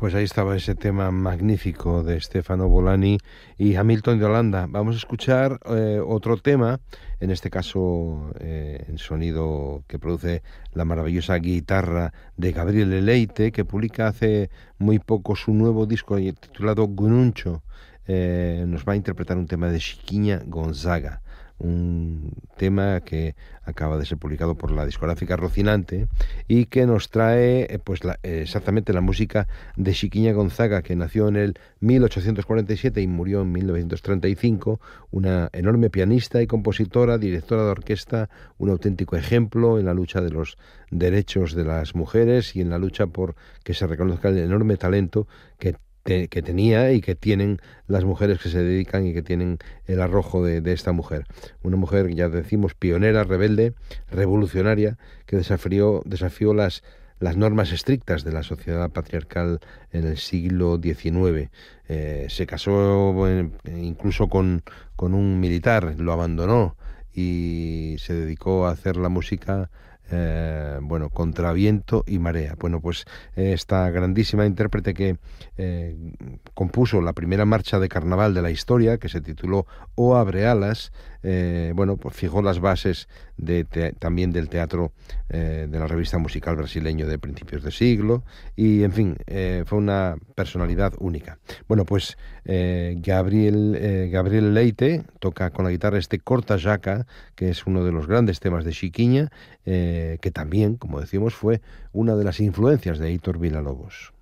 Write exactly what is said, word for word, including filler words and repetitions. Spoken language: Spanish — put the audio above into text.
Pues ahí estaba ese tema magnífico de Stefano Bolani y Hamilton de Holanda. Vamos a escuchar eh, otro tema, en este caso eh, en sonido que produce la maravillosa guitarra de Gabriele Leite, que publica hace muy poco su nuevo disco titulado Gununcio. Eh, nos va a interpretar un tema de Chiquinha Gonzaga, un tema que acaba de ser publicado por la discográfica Rocinante y que nos trae eh, pues la, eh, exactamente la música de Chiquinha Gonzaga, que nació en el mil ochocientos cuarenta y siete y murió en mil novecientos treinta y cinco, una enorme pianista y compositora, directora de orquesta, un auténtico ejemplo en la lucha de los derechos de las mujeres y en la lucha por que se reconozca el enorme talento que Te, que tenía y que tienen las mujeres que se dedican y que tienen el arrojo de, de esta mujer. Una mujer, ya decimos, pionera, rebelde, revolucionaria, que desafió, desafió las, las normas estrictas de la sociedad patriarcal en el siglo diecinueve. Eh, se casó eh, incluso con, con un militar, lo abandonó y se dedicó a hacer la música Eh, bueno, contra viento y marea. Bueno, pues eh, esta grandísima intérprete que eh, compuso la primera marcha de carnaval de la historia, que se tituló O abre alas, eh, bueno, pues fijó las bases de te también del teatro eh, de la revista musical brasileño de principios de siglo y, en fin, eh, fue una personalidad única. Bueno, pues eh, Gabriel, eh, Gabriel Leite toca con la guitarra este Corta Jaca, que es uno de los grandes temas de Chiquinha, eh, que también, como decimos, fue una de las influencias de Heitor Villa-Lobos.